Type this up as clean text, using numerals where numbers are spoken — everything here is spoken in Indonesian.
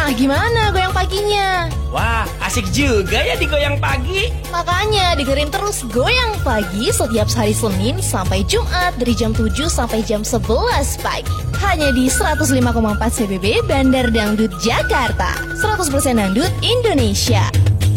Nah, gimana goyang paginya? Wah, asik juga ya digoyang pagi. Makanya dengerin terus Goyang Pagi setiap hari Senin sampai Jumat dari jam 7 sampai jam 11 pagi. Hanya di 105,4 CBB Bandar Dangdut Jakarta. 100% Dangdut Indonesia.